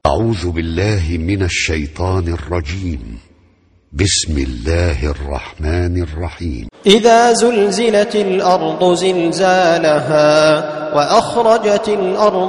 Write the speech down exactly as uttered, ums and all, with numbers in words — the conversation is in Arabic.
أعوذ بالله من الشيطان الرجيم. بسم الله الرحمن الرحيم. إذا زلزلت الأرض زلزالها وأخرجت الأرض